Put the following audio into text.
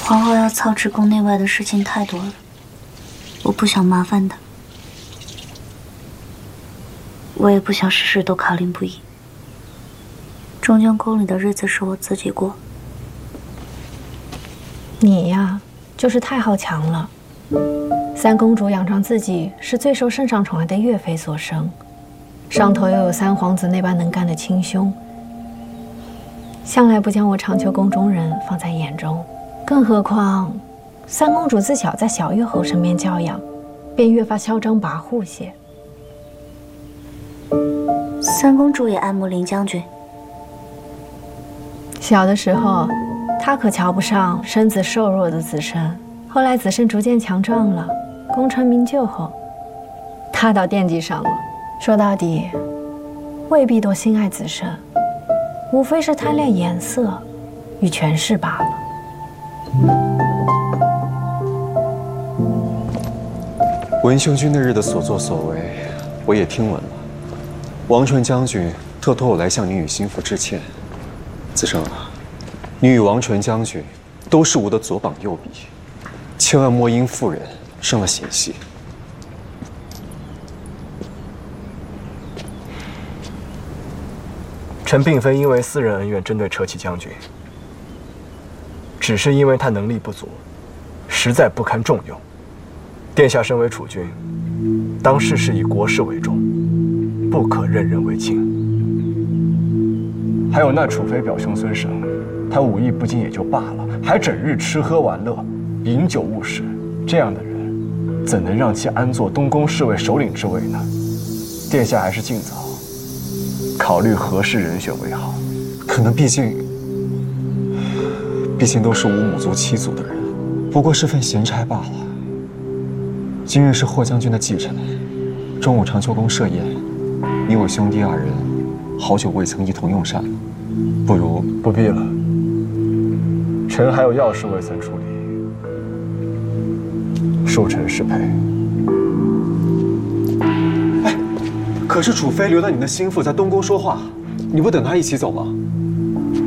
皇后要操持宫内外的事情太多了，我不想麻烦她，我也不想事事都考虑不已。中将宫里的日子是我自己过。 你呀，就是太好强了。三公主仰仗自己是最受圣上宠爱的岳妃所生，上头又有三皇子那般能干的亲兄，向来不将我长秋宫中人放在眼中。更何况，三公主自小在小岳侯身边教养，便越发嚣张跋扈些。 三公主也爱慕林将军。 小的时候，她可瞧不上身子瘦弱的子申，后来子申逐渐强壮了，功成名就后，她倒惦记上了。说到底，未必多心爱子申，无非是贪恋颜色与权势罢了。 文兄君那日的所作所为，我也听闻了。王纯将军特托我来向你与心腹致歉。子申啊，你与王纯将军都是吾的左膀右臂，千万莫因妇人生了嫌隙。 臣并非因为私人恩怨针对车骑将军，只是因为他能力不足，实在不堪重用。殿下身为储君，当事事以国事为重，不可任人唯亲。还有那储妃表兄孙生，他武艺不精也就罢了，还整日吃喝玩乐，饮酒误事，这样的人，怎能让其安坐东宫侍卫首领之位呢？殿下还是尽早考虑合适人选为好。 可能毕竟都是吾母族七族的人，不过是份闲差罢了。今日是霍将军的忌辰，中午长秋宫设宴，你我兄弟二人好久未曾一同用膳，不如不必了。臣还有要事未曾处理，恕臣失陪。 哎，可是储妃留了你的心腹在东宫说话，你不等他一起走吗？